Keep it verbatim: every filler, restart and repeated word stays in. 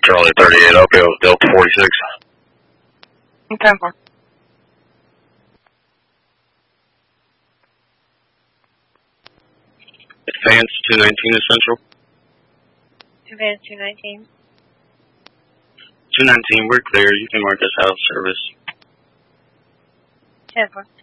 Charlie thirty-eight, I'll go with Delta forty-six. Okay, four. Advance two nineteen Essential. Advance two nineteen. two nineteen, we're clear. You can mark us out of service. ten four.